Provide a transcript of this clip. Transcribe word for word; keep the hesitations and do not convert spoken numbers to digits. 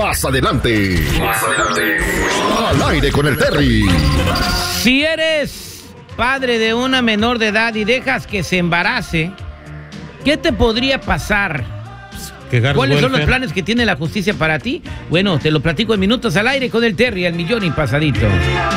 Más adelante. Más adelante. Al aire con el Terry. Si eres padre de una menor de edad y dejas que se embarace, ¿qué te podría pasar? ¿Cuáles son los planes que tiene la justicia para ti? Bueno, te lo platico en minutos al aire con el Terry, al millón y pasadito.